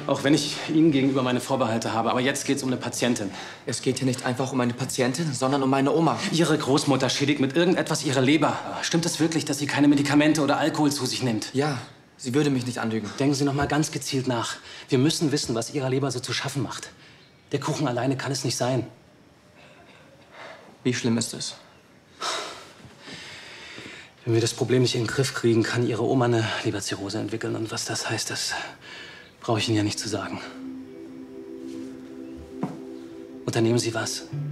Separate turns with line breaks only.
Auch wenn ich Ihnen gegenüber meine Vorbehalte habe. Aber jetzt geht's um eine Patientin.
Es geht hier nicht einfach um eine Patientin, sondern um meine Oma.
Ihre Großmutter schädigt mit irgendetwas ihre Leber. Stimmt es wirklich, dass sie keine Medikamente oder Alkohol zu sich nimmt?
Ja, sie würde mich nicht anlügen.
Denken Sie noch mal ganz gezielt nach. Wir müssen wissen, was Ihrer Leber so zu schaffen macht. Der Kuchen alleine kann es nicht sein.
Wie schlimm ist es?
Wenn wir das Problem nicht in den Griff kriegen, kann Ihre Oma eine Leberzirrhose entwickeln. Und was das heißt, das brauche ich Ihnen ja nicht zu sagen. Unternehmen Sie was.